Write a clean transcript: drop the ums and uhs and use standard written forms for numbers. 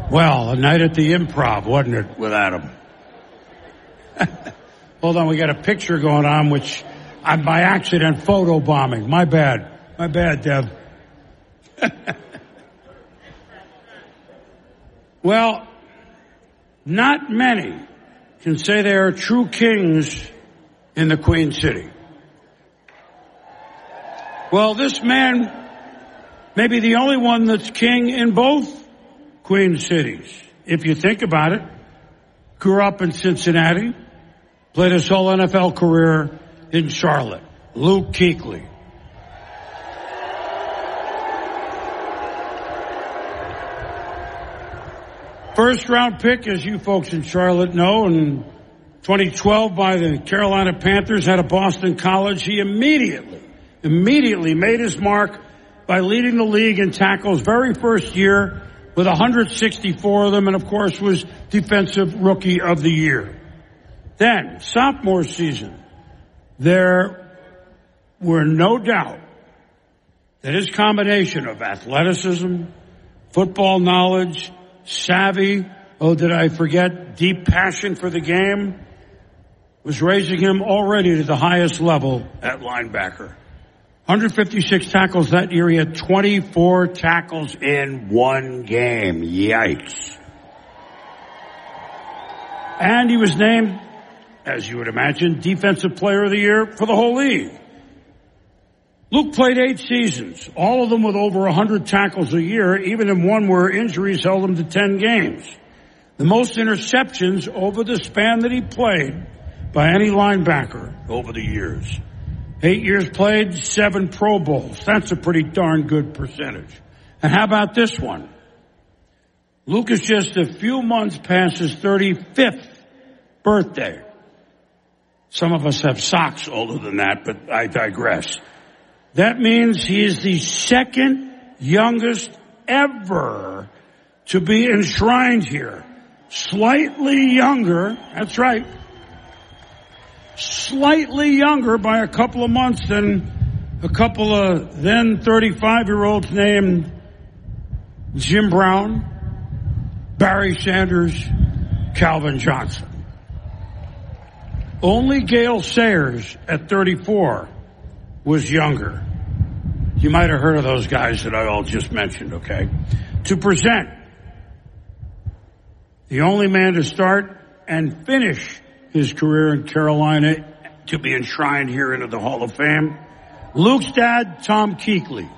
Well, a night at the Improv, wasn't it, with Adam? Hold on, we got a picture going on, which I'm by accident photobombing. My bad, Dev. Well, not many can say they are true kings in the Queen City. Well, this man may be the only one that's king in both Queen cities. If you think about it, grew up in Cincinnati, played his whole NFL career in Charlotte. Luke Kuechly. First round pick, as you folks in Charlotte know, in 2012 by the Carolina Panthers out of Boston College. He immediately made his mark by leading the league in tackles very first year with 164 of them, and of course was Defensive Rookie of the Year. Then, sophomore season, there were no doubt that his combination of athleticism, football knowledge, savvy, deep passion for the game, was raising him already to the highest level at linebacker. 156 tackles that year. He had 24 tackles in one game. Yikes. And he was named, as you would imagine, Defensive Player of the Year for the whole league. Luke played 8 seasons, all of them with over 100 tackles a year, even in one where injuries held him to 10 games. The most interceptions over the span that he played by any linebacker over the years. 8 years played, 7 Pro Bowls. That's a pretty darn good percentage. And how about this one? Luke is just a few months past his 35th birthday. Some of us have socks older than that, but I digress. That means he is the second youngest ever to be enshrined here. Slightly younger, that's right. Slightly younger by a couple of months than a couple of then 35-year-olds named Jim Brown, Barry Sanders, Calvin Johnson. Only Gale Sayers at 34 was younger. You might have heard of those guys that I all just mentioned, okay? To present the only man to start and finish his career in Carolina to be enshrined here into the Hall of Fame, Luke's dad, Tom Kuechly.